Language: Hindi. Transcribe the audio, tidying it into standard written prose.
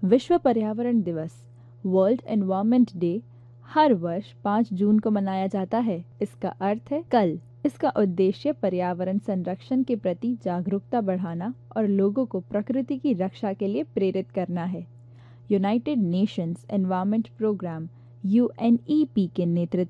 विश्व पर्यावरण दिवस वर्ल्ड एनवायरनमेंट डे हर वर्ष 5 जून को मनाया जाता है। इसका अर्थ है कल। इसका उद्देश्य पर्यावरण संरक्षण के प्रति जागरूकता बढ़ाना और लोगों को प्रकृति की रक्षा के लिए प्रेरित करना है। United Nations environment programme (UNEP) के नेतृत्व